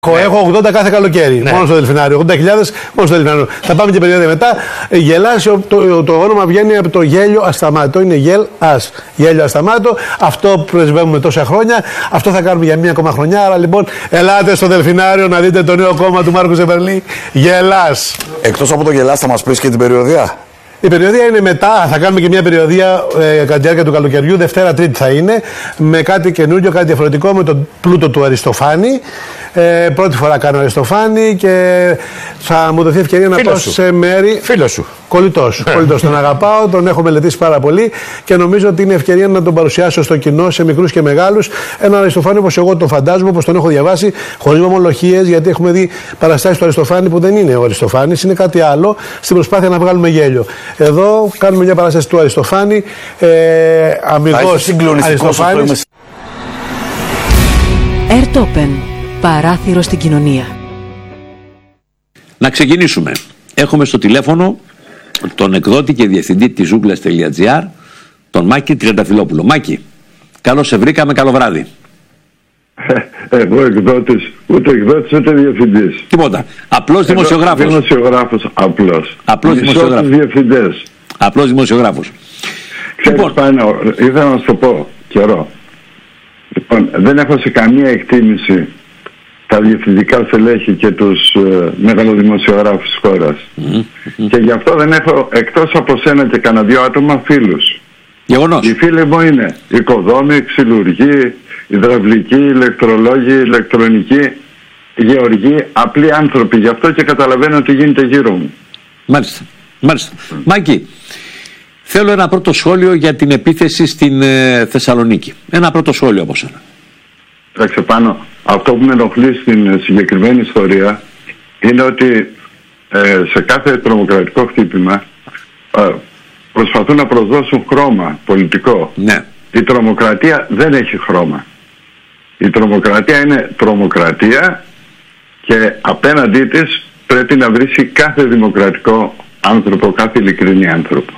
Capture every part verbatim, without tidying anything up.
Έχω ογδόντα κάθε καλοκαίρι. Ναι. Μόνο στο Δελφινάριο. ογδόντα χιλιάδες μόνο στο Δελφινάριο. Θα πάμε και περίοδο μετά. Γελάς, το, το, το όνομα βγαίνει από το γέλιο ασταμάτο. Είναι γελ ας. Γέλιο ασταμάτο. Αυτό πρεσβεύουμε τόσα χρόνια. Αυτό θα κάνουμε για μία ακόμα χρονιά. Άρα λοιπόν, ελάτε στο Δελφινάριο να δείτε το νέο κόμμα του Μάρκου Ζεβερλή. Γελάς. Εκτός από το γελάς, θα μας πεις και την περιοδία. Η περιοδία είναι μετά, θα κάνουμε και μια περιοδία ε, κατά τη διάρκεια του καλοκαιριού, Δευτέρα Τρίτη θα είναι, με κάτι καινούριο, κάτι διαφορετικό, με τον πλούτο του Αριστοφάνη. Ε, πρώτη φορά κάνω Αριστοφάνη και θα μου δοθεί ευκαιρία να πάω σε μέρη. Φίλο σου. Κολλητός σου. Κολλητός. Τον αγαπάω, τον έχω μελετήσει πάρα πολύ και νομίζω ότι είναι ευκαιρία να τον παρουσιάσω στο κοινό, σε μικρούς και μεγάλους. Έναν Αριστοφάνη όπως εγώ τον φαντάζομαι, όπως τον έχω διαβάσει, χωρίς ομολογίες, γιατί έχουμε δει παραστάσεις του Αριστοφάνη που δεν είναι ο Αριστοφάνης, είναι κάτι άλλο, στην προσπάθεια να βγάλουμε γέλιο. Εδώ κάνουμε μια παράσταση του Αριστοφάνη, ε, αμυγός Αριστοφάνης. Ερτόπεν, παράθυρο στην κοινωνία. Να ξεκινήσουμε. Έχουμε στο τηλέφωνο τον εκδότη και διευθυντή της ζούγκλας τελεία τζι άρ, τον Μάκη Τριανταφυλόπουλο. Μάκη, καλώς σε βρήκαμε, καλό βράδυ. Εγώ εκδότης, ούτε εκδότης ούτε διευθυντής. Τίποτα. Απλώς δημοσιογράφος. Δημοσιογράφος, απλώς. Απλώς δημοσιογράφος. Διευθυντές. Απλώς δημοσιογράφος. Ξέρεις, λοιπόν, πάνω, ήθελα να σου το πω καιρό. Λοιπόν, δεν έχω σε καμία εκτίμηση τα διευθυντικά στελέχη και τους ε, μεγαλοδημοσιογράφους της χώρας. Mm-hmm. Και γι' αυτό δεν έχω, εκτός από σένα και κανένα δυο άτομα, φίλους. Γεγονός. Οι φίλοι μου είναι οικοδόμοι, ξυλουργοί, υδραυλικοί, ηλεκτρολόγοι, ηλεκτρονικοί, γεωργοί, απλοί άνθρωποι. Γι' αυτό και καταλαβαίνω τι γίνεται γύρω μου. Μάλιστα. Μάλιστα. Mm. Μάκη, θέλω ένα πρώτο σχόλιο για την επίθεση στην ε, Θεσσαλονίκη. Ένα πρώτο σχόλιο από σένα. Κοίταξε πάνω, αυτό που με ενοχλεί στην συγκεκριμένη ιστορία είναι ότι ε, σε κάθε τρομοκρατικό χτύπημα ε, προσπαθούν να προσδώσουν χρώμα πολιτικό. Ναι. Η τρομοκρατία δεν έχει χρώμα. Η τρομοκρατία είναι τρομοκρατία και απέναντί της πρέπει να βρίσκει κάθε δημοκρατικό άνθρωπο, κάθε ειλικρινή άνθρωπο.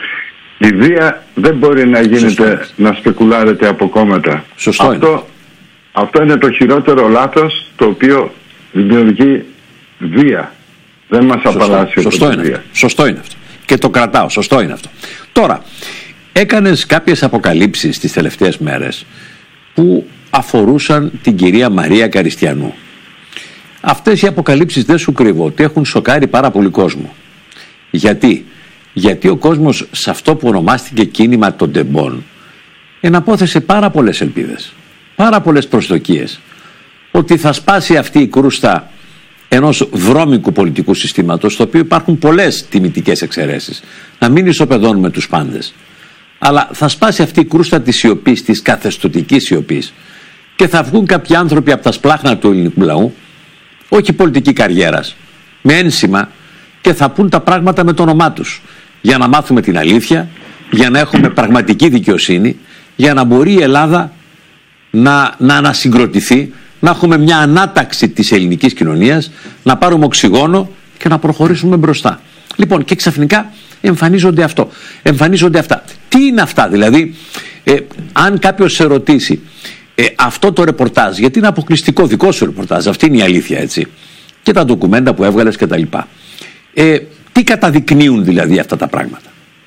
Η βία δεν μπορεί να γίνεται, Σωστό. να σπεκουλάρεται από κόμματα. Σωστό αυτό, είναι. αυτό είναι το χειρότερο λάθος το οποίο δημιουργεί βία. Δεν μας απαλλάσσει από Σωστό τη είναι βία. Αυτό. Σωστό είναι αυτό. Και το κρατάω. Σωστό είναι αυτό. Τώρα, έκανες κάποιες αποκαλύψεις τις τελευταίες μέρες που αφορούσαν την κυρία Μαρία Καριστιανού. Αυτές οι αποκαλύψεις, δεν σου κρύβω, ότι έχουν σοκάρει πάρα πολύ κόσμο. Γιατί? Γιατί ο κόσμος σε αυτό που ονομάστηκε κίνημα των τεμπών εναπόθεσε πάρα πολλές ελπίδες, πάρα πολλές προσδοκίες ότι θα σπάσει αυτή η κρούστα ενός βρώμικου πολιτικού συστήματος, στο οποίο υπάρχουν πολλές τιμητικές εξαιρέσεις, να μην ισοπεδώνουμε τους πάντες, αλλά θα σπάσει αυτή η κρούστα της σιωπής, της καθεστωτικής σιωπής, και θα βγουν κάποιοι άνθρωποι από τα σπλάχνα του ελληνικού λαού, όχι πολιτική καριέρας, με ένσημα, και θα πούν τα πράγματα με το όνομά τους, για να μάθουμε την αλήθεια, για να έχουμε πραγματική δικαιοσύνη, για να μπορεί η Ελλάδα να, να ανασυγκροτηθεί, να έχουμε μια ανάταξη της ελληνικής κοινωνίας, να πάρουμε οξυγόνο και να προχωρήσουμε μπροστά. Λοιπόν, και ξαφνικά εμφανίζονται αυτό. Εμφανίζονται αυτά. Τι είναι αυτά, δηλαδή, ε, αν κάποιος σε ρωτήσει ε, αυτό το ρεπορτάζ, γιατί είναι αποκλειστικό δικό σου ρεπορτάζ, αυτή είναι η αλήθεια, έτσι, και τα ντοκουμέντα που έβγαλες και τα λοιπά. Ε, τι καταδεικνύουν δηλαδή αυτά τα πράγματα?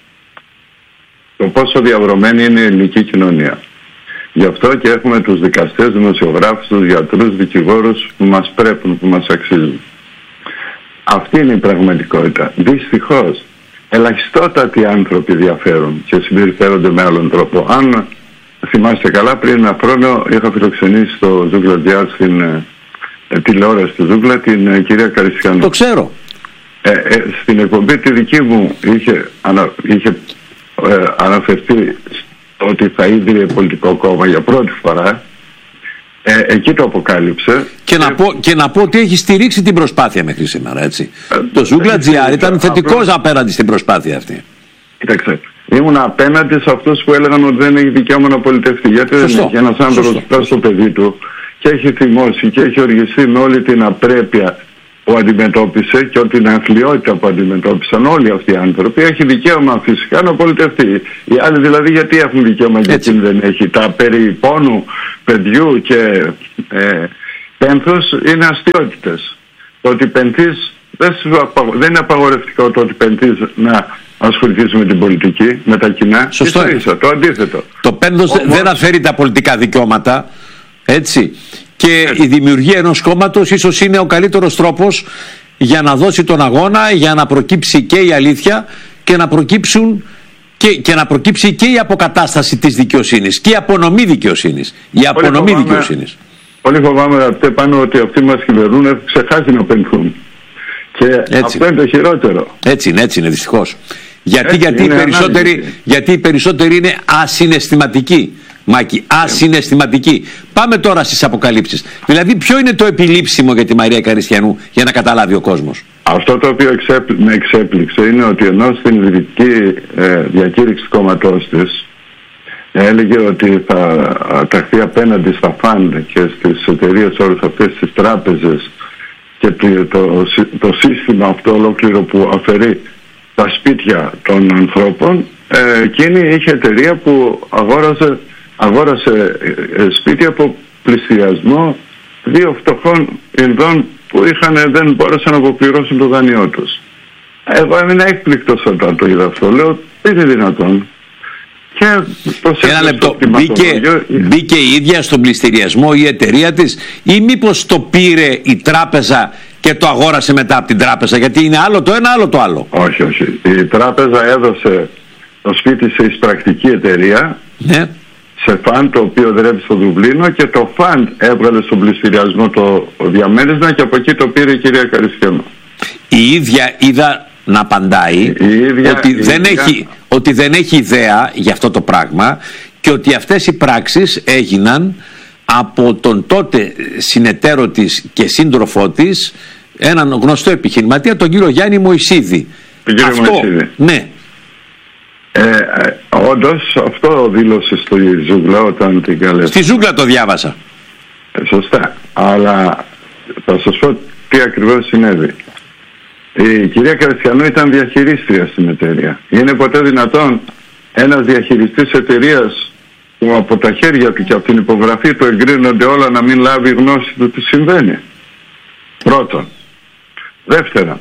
Το πόσο διαβρωμένη είναι η ελληνική κοινωνία. Γι' αυτό και έχουμε τους δικαστές, δημοσιογράφους, τους γιατρούς, δικηγόρους που μας πρέπει, που μας αξίζουν. Αυτή είναι η πραγματικότητα. Δυστυχώς, ελαχιστότατοι άνθρωποι διαφέρουν και συμπεριφέρονται με άλλον τρόπο. Αν θυμάστε καλά, πριν ένα χρόνο είχα φιλοξενήσει στο Ζούγκλα Διάρ, στην ε, τηλεόραση του Ζούγκλα, την ε, κυρία Καριστιανού. Το ξέρω. Ε, ε, στην εκπομπή τη δική μου είχε, ανα, είχε ε, αναφερθεί ότι θα ίδρυε πολιτικό κόμμα για πρώτη φορά. Ε, εκεί το αποκάλυψε. Και, και... Να πω, και να πω ότι έχει στηρίξει την προσπάθεια μέχρι σήμερα, έτσι. Ε, το Ζούγκλα τζι άρ ήταν θετικός απλώς... απέναντι στην προσπάθεια αυτή. Κοίταξε, ήμουν απέναντι σε αυτούς που έλεγαν ότι δεν έχει δικαίωμα να πολιτευτεί. Γιατί Σωστό. δεν έχει ένας άνθρωπος φτάσει στο παιδί του και έχει θυμώσει και έχει οργιστεί με όλη την απρέπεια που αντιμετώπισε και την αθλιότητα που αντιμετώπισαν όλοι αυτοί οι άνθρωποι, έχει δικαίωμα φυσικά να πολιτευτεί. Οι άλλοι δηλαδή γιατί έχουν δικαίωμα και εκείνοι δεν έχει? Τα περί πόνου παιδιού και ε, πένθος είναι αστιότητες. Το ότι πενθείς δεν, δεν είναι απαγορευτικό το ότι πενθείς να ασχοληθείς με την πολιτική, με τα κοινά. Σωστό. Ίσα, το αντίθετο. Το πένθος Όμως... δεν αφαιρεί τα πολιτικά δικαιώματα, έτσι. Και έτσι. Η δημιουργία ενός κόμματος ίσως είναι ο καλύτερος τρόπος για να δώσει τον αγώνα, για να προκύψει και η αλήθεια και να προκύψουν και, και να προκύψει και η αποκατάσταση της δικαιοσύνης και η απονομή δικαιοσύνης. Η απονομή φοβάμαι, δικαιοσύνης. Πολύ φοβάμαι αγαπητέ πάνω ότι αυτοί μας κυβερνούν έχουν ξεχάσει να πενθούν. Και έτσι. Αυτό είναι το χειρότερο. Έτσι είναι, έτσι είναι δυστυχώς. Γιατί, γιατί, οι περισσότεροι, γιατί οι περισσότεροι είναι ασυναισθηματικοί. Μάκη, ασυναισθηματική. Πάμε τώρα στις αποκαλύψεις. Δηλαδή, ποιο είναι το επιλήψιμο για τη Μαρία Καριστιανού για να καταλάβει ο κόσμος? Αυτό το οποίο εξέπλη, με εξέπληξε είναι ότι ενώ στην ιδρυτική ε, διακήρυξη του κόμματός της έλεγε ότι θα ταχθεί απέναντι στα φαντ και στις εταιρείες όλες αυτές τις τράπεζες και το, το, το σύστημα αυτό ολόκληρο που αφαιρεί τα σπίτια των ανθρώπων, ε, εκείνη είχε εταιρεία που αγόρασε αγόρασε σπίτι από πληστηριασμό δύο φτωχών Ινδών που είχαν, δεν μπόρεσαν να αποπληρώσουν το δάνειό τους. Εγώ έμεινα έκπληκτος όταν το είδα αυτό. Λέω, δεν είναι δυνατόν. Και ένα λεπτό, μπήκε, μπήκε η ίδια στον πληστηριασμό η εταιρεία της ή μήπως το πήρε η τράπεζα και το αγόρασε μετά από την τράπεζα? Γιατί είναι άλλο το ένα, άλλο το άλλο. Όχι, όχι. Η τράπεζα έδωσε το σπίτι σε εισπρακτική εταιρεία. Ναι. Σε φαντ το οποίο δρεύει στο Δουβλίνο και το φαντ έβγαλε στον πληστηριασμό το διαμέρισμα και από εκεί το πήρε η κυρία Καριστιανού. Η ίδια είδα να απαντάει η ίδια, ότι, η δεν ίδια... έχει, ότι δεν έχει ιδέα για αυτό το πράγμα και ότι αυτές οι πράξεις έγιναν από τον τότε συνεταίρο της και σύντροφό της, έναν γνωστό επιχειρηματία, τον κύριο Γιάννη Μωυσίδη. Τον κύριο αυτό, Μωυσίδη. Ναι. Ε, ε, όντως αυτό δήλωσε στη Ζούγκλα όταν την καλέσαμε. Στη Ζούγκλα το διάβασα. Ε, σωστά. Αλλά θα σας πω τι ακριβώς συνέβη. Η κυρία Καριστιανού ήταν διαχειρίστρια στην εταιρεία. Είναι ποτέ δυνατόν ένας διαχειριστής εταιρείας που από τα χέρια του και από την υπογραφή του εγκρίνονται όλα να μην λάβει γνώση του τι συμβαίνει? Πρώτον. Δεύτερον,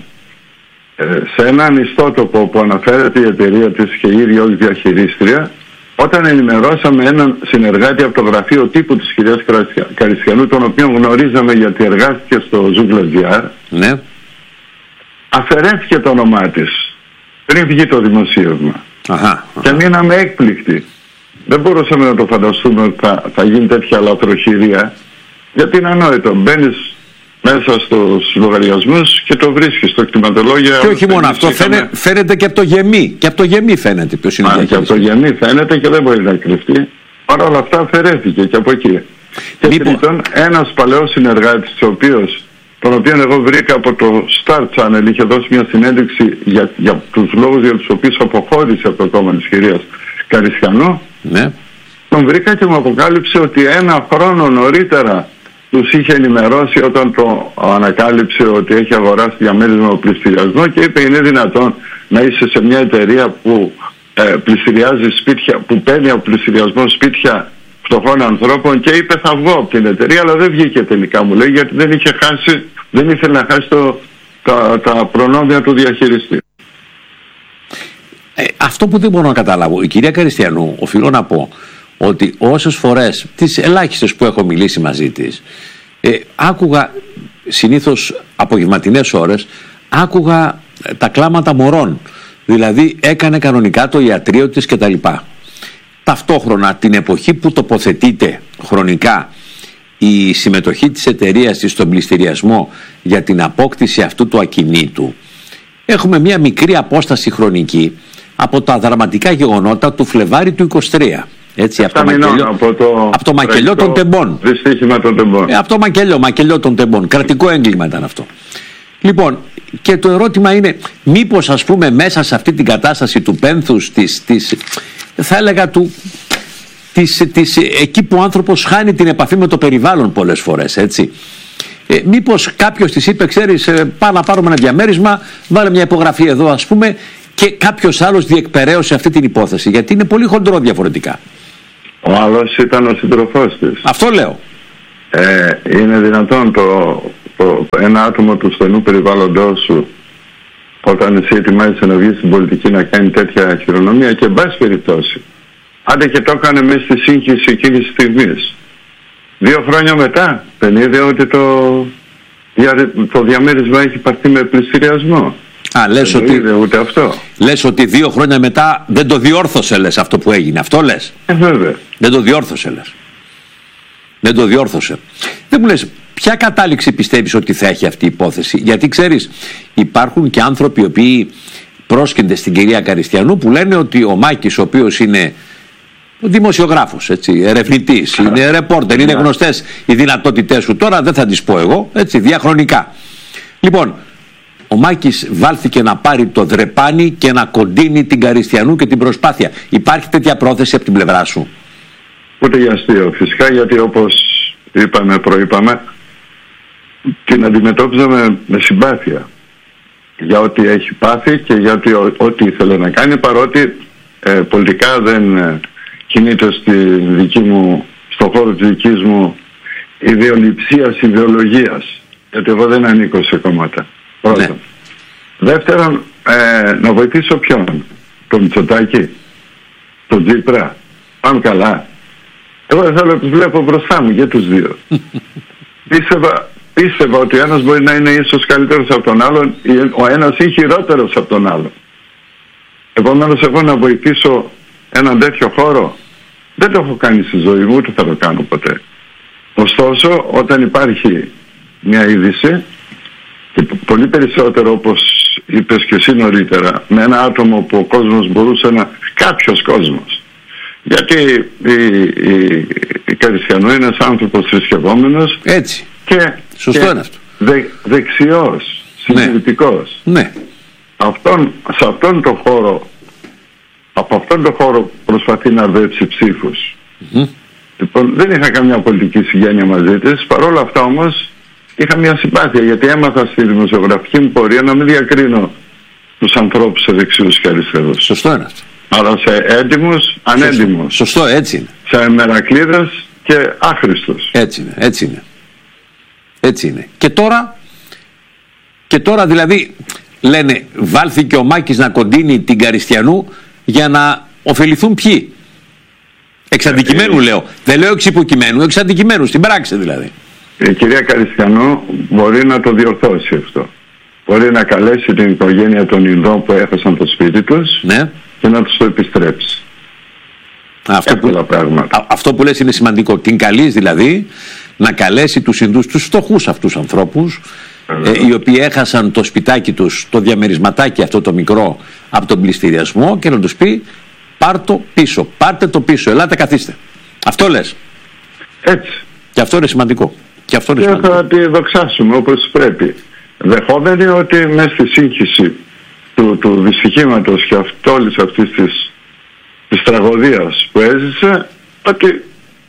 σε έναν ιστότοπο που αναφέρεται η εταιρεία της και η ίδια ως διαχειρίστρια, όταν ενημερώσαμε έναν συνεργάτη από το γραφείο τύπου της κυρίας Καριστιανού, τον οποίο γνωρίζαμε γιατί εργάστηκε στο Zoogla.gr, ναι, αφαιρέθηκε το όνομά της πριν βγει το δημοσίευμα. Αχα, αχα. Και μείναμε έκπληκτοι. Δεν μπορούσαμε να το φανταστούμε ότι θα, θα γίνει τέτοια λαθροχειρία, γιατί είναι ανόητο. Μπαίνεις μέσα στους λογαριασμούς και το βρίσκεις στο κτηματολόγιο. Και όχι μόνο αυτό, είχαμε... φαίνε, φαίνεται και από το γεμί. Και από το γεμί φαίνεται ποιος είναι. Μα, και από το γεμί φαίνεται και δεν μπορεί να κρυφτεί. Παρ' όλα αυτά αφαιρέθηκε και από εκεί. Και Μήπω... τρίτον, ένας παλαιός συνεργάτης, ο οποίος, τον οποίο εγώ βρήκα από το Star Channel, είχε δώσει μια συνέντευξη για, για τους λόγους για τους οποίους αποχώρησε από το κόμμα της κυρίας Καριστιανού. Ναι. Τον βρήκα και μου αποκάλυψε ότι ένα χρόνο νωρίτερα τους είχε ενημερώσει όταν το ανακάλυψε ότι έχει αγοράσει διαμέρισμα από πληστηριασμό και είπε, είναι δυνατόν να είσαι σε μια εταιρεία που ε, πληστηριάζει σπίτια, που παίρνει από πληστηριασμό σπίτια φτωχών ανθρώπων? Και είπε, θα βγω από την εταιρεία, αλλά δεν βγήκε τελικά, μου λέει, γιατί δεν είχε χάσει, δεν ήθελε να χάσει το, τα, τα προνόμια του διαχειριστή. Ε, αυτό που δεν μπορώ να καταλάβω, η κυρία Καριστιανού, οφείλω να πω ότι όσες φορές, τις ελάχιστες που έχω μιλήσει μαζί της, ε, άκουγα συνήθως απογευματινές ώρες, άκουγα ε, τα κλάματα μωρών. Δηλαδή έκανε κανονικά το ιατρείο της κτλ. Ταυτόχρονα την εποχή που τοποθετείται χρονικά η συμμετοχή της εταιρείας της στον πληστηριασμό για την απόκτηση αυτού του ακινήτου, έχουμε μια μικρή απόσταση χρονική από τα δραματικά γεγονότα του Φλεβάρι του είκοσι τρία. Έτσι, από το, μακελιό, από το, από το μακελιό των τεμπών. Δυστύχημα των τεμπών. Ε, από το μακελιό, μακελιό των τεμπών. Κρατικό έγκλημα ήταν αυτό. Λοιπόν, και το ερώτημα είναι, μήπως ας πούμε μέσα σε αυτή την κατάσταση του πένθους, της, της, θα έλεγα του, της, της, εκεί που ο άνθρωπος χάνει την επαφή με το περιβάλλον πολλές φορές, έτσι. Ε, μήπως κάποιος της είπε, ξέρεις, ε, πάμε να πάρουμε ένα διαμέρισμα, βάλε μια υπογραφή εδώ ας πούμε, και κάποιος άλλος διεκπεραίωσε αυτή την υπόθεση, γιατί είναι πολύ χοντρό διαφορετικά. Ο άλλος ήταν ο σύντροφός της. Αυτό λέω. Ε, είναι δυνατόν το, το, ένα άτομο του στενού περιβάλλοντός σου, όταν εσύ ετοιμάζεσαι να βγεις στην πολιτική, να κάνει τέτοια χειρονομία? Και εν πάση περιπτώσει, άντε και το έκανε μέσα στη σύγχυση εκείνης της στιγμής, δύο χρόνια μετά δεν είδε ότι το, το διαμέρισμα έχει πάρθει με πληστηριασμό? Α, λες δεν ότι, είδε ούτε αυτό. Λες ότι δύο χρόνια μετά δεν το διόρθωσε, λες, αυτό που έγινε? Αυτό λες? Ε, βέβαια. Δεν το διόρθωσε, λες. Δεν το διόρθωσε. Δεν μου λες, ποια κατάληξη πιστεύεις ότι θα έχει αυτή η υπόθεση? Γιατί ξέρεις, υπάρχουν και άνθρωποι οι οποίοι πρόσκυνται στην κυρία Καριστιανού που λένε ότι ο Μάκης, ο οποίος είναι δημοσιογράφος, έτσι, ερευνητής, είναι ρεπόρτερ, είναι γνωστές οι δυνατότητές σου. Τώρα δεν θα τις πω εγώ, έτσι, διαχρονικά. Λοιπόν, ο Μάκης βάλθηκε να πάρει το δρεπάνι και να κοντίνει την Καριστιανού και την προσπάθεια. Υπάρχει τέτοια πρόθεση από την πλευρά σου? Ούτε για αστείο, φυσικά, γιατί όπως είπαμε, προείπαμε, την αντιμετώπιζαμε με συμπάθεια για ό,τι έχει πάθει και για ό,τι, ό,τι ήθελε να κάνει, παρότι ε, πολιτικά δεν ε, κινείται στη δική μου, στον χώρο της δικής μου ιδεολειψίας, ιδεολογίας, γιατί εγώ δεν ανήκω σε κόμματα. Πρώτον. Ναι. Δεύτερον, ε, να βοηθήσω ποιον? Τον Μητσοτάκη, τον Τσίπρα? Πάμε καλά. Εγώ δεν θέλω να τους βλέπω μπροστά μου και τους δύο. πίστευα, πίστευα ότι ένας μπορεί να είναι ίσως καλύτερος από τον άλλον, ο ένας ή χειρότερος από τον άλλον. Επομένως, εγώ να βοηθήσω έναν τέτοιο χώρο δεν το έχω κάνει στη ζωή μου, ούτε θα το κάνω ποτέ. Ωστόσο, όταν υπάρχει μια είδηση, και πολύ περισσότερο, όπως είπες και εσύ νωρίτερα, με ένα άτομο που ο κόσμος μπορούσε να... κάποιος κόσμος. Γιατί η, η, η Καριστιανού είναι ένας άνθρωπος θρησκευόμενος. Έτσι. Και, σωστό και είναι αυτό. Δε, δεξιός, συντηρητικός. Ναι. Αυτόν, σε αυτόν τον χώρο, από αυτόν τον χώρο προσπαθεί να αρδέψει ψήφους. Mm-hmm. Λοιπόν, δεν είχα καμιά πολιτική συγγένεια μαζί της. Παρ' όλα αυτά όμως είχα μια συμπάθεια, γιατί έμαθα στη δημοσιογραφική μου πορεία να μην διακρίνω τους ανθρώπους σε δεξιούς και αριστερούς. Σωστό είναι αυτό. Αλλά σε έντιμους, ανέντιμους. Σωστό, Σωστό, έτσι είναι. Σε μερακλείδες και άχρηστους. Έτσι είναι, έτσι είναι. Έτσι είναι. Και τώρα, και τώρα δηλαδή λένε βάλθηκε ο Μάκης να κοντίνει την Καριστιανού για να ωφεληθούν ποιοι? Εξ αντικειμένου ε, λέω. Δεν λέω εξ υποκειμένου, εξ αντικειμένου, στην πράξη δηλαδή. Η κυρία Καριστιανού μπορεί να το διορθώσει αυτό. Μπορεί να καλέσει την οικογένεια των Ινδών που έχασαν το σπίτι τους, ναι, και να τους το επιστρέψει. Αυτό που, πράγματα. αυτό που λες είναι σημαντικό. Την καλείς δηλαδή να καλέσει τους Ινδούς, τους φτωχούς αυτούς ανθρώπους, ε, οι οποίοι έχασαν το σπιτάκι τους, το διαμερισματάκι αυτό το μικρό από τον πληστηριασμό, και να τους πει πάρ' το πίσω, πάρτε το πίσω, ελάτε καθίστε. Αυτό λες. Έτσι. Και αυτό είναι σημαντικό. Και, αυτό είναι και σημαντικό. θα τη δοξάσουμε όπως πρέπει. Δεχόμενοι ότι μέσα στη σύγχυση του, του δυστυχήματος και αυτό, όλης αυτής της, της τραγωδίας που έζησε, ότι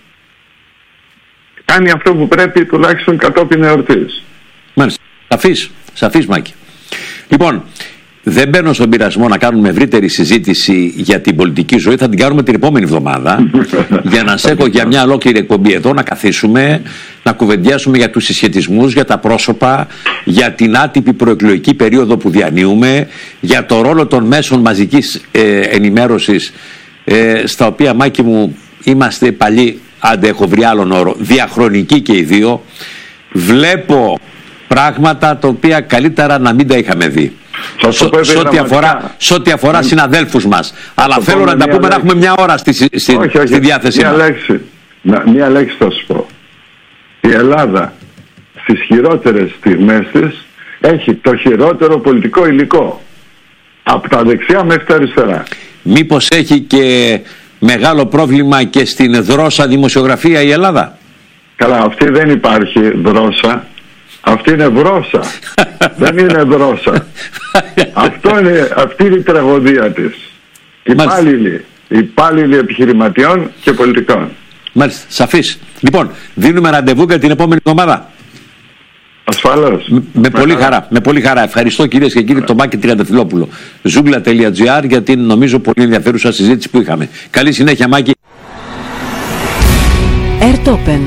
κάνει αυτό που πρέπει τουλάχιστον κατόπιν εορτής. Μάλιστα. Σαφής, σαφής Μάκη. Λοιπόν, δεν μπαίνω στον πειρασμό να κάνουμε ευρύτερη συζήτηση για την πολιτική ζωή. Θα την κάνουμε την επόμενη εβδομάδα. Για να σε έχω για μια ολόκληρη εκπομπή εδώ, να καθίσουμε, να κουβεντιάσουμε για τους συσχετισμούς, για τα πρόσωπα, για την άτυπη προεκλογική περίοδο που διανύουμε, για το ρόλο των μέσων μαζικής ε, ενημέρωσης, ε, στα οποία, Μάκη μου, είμαστε παλιοί, άντε έχω βρει άλλον όρο, διαχρονικοί και οι δύο. Βλέπω πράγματα τα οποία καλύτερα να μην τα είχαμε δει. Σε ό,τι αφορά, αφορά συναδέλφους μας. Αλλά θέλω να τα πούμε, να έχουμε μια ώρα στη, στη, όχι, όχι, στη διάθεση μια μας. Λέξη, μια λέξη θα σου πω. Η Ελλάδα στις χειρότερες στιγμές της έχει το χειρότερο πολιτικό υλικό. Από τα δεξιά μέχρι τα αριστερά. Μήπως έχει και μεγάλο πρόβλημα και στην δρόσα δημοσιογραφία η Ελλάδα? Καλά, αυτή δεν υπάρχει δρόσα. Αυτή είναι βρώσα. Δεν είναι δρόσα. Αυτό είναι, αυτή είναι η τραγωδία της. Υπάλληλοι. Υπάλληλοι επιχειρηματιών και πολιτικών. Μάλιστα. Σαφής. Λοιπόν, δίνουμε ραντεβού για την επόμενη εβδομάδα. Ασφαλώς. Με, με πολύ χαρά. χαρά. Με πολύ χαρά. Ευχαριστώ κυρίες και κύριοι, τον Μάκη Τριανταφυλόπουλο. ζούγκλα τελεία τζι άρ για την νομίζω πολύ ενδιαφέρουσα συζήτηση που είχαμε. Καλή συνέχεια, Μάκη. Airtopen.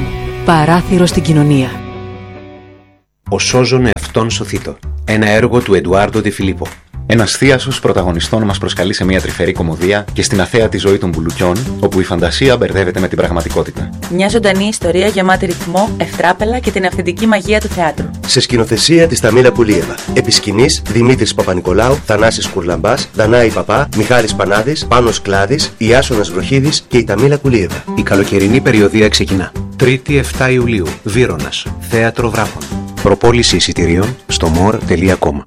Παράθυρο στην κοινωνία. Ο σώζον εαυτόν σωθήτω. Ένα έργο του Εντουάρντο Ντε Φιλίππο. Ένας θίασος πρωταγωνιστών μας προσκαλεί σε μια τρυφερή κωμωδία και στην αθέατη ζωή των μπουλουκιών, όπου η φαντασία μπερδεύεται με την πραγματικότητα. Μια ζωντανή ιστορία γεμάτη ρυθμό, ευτράπελα και την αυθεντική μαγεία του θεάτρου. Σε σκηνοθεσία της Ταμίλα Κουλίεβα. Επί σκηνής Δημήτρης Παπα-Νικολάου, Θανάσης Κουρλαμπάς, Δανάη Παπά, Μιχάλης Πανάδης, Πάνος Κλάδης, Ιάσονας Βροχίδης και η Ταμίλα Κουλίεβα. Η καλοκαιρινή περιοδία ξεκινά. Τρίτη εφτά Ιουλίου, Βύρωνας, Θέατρο Βράχων. Προπόληση εισιτηρίων στο μορ τελεία κομ.